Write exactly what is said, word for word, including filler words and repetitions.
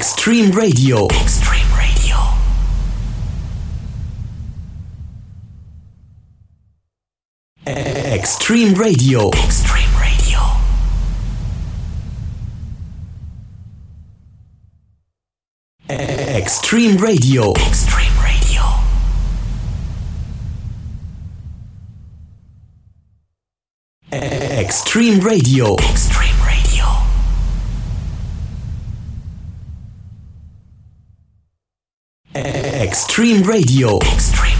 Extreme Radio. Extreme Radio. Extreme Radio. Extreme Radio. Extreme Radio. Extreme Radio. Extreme Radio. Extreme Radio. Extreme Radio. Extreme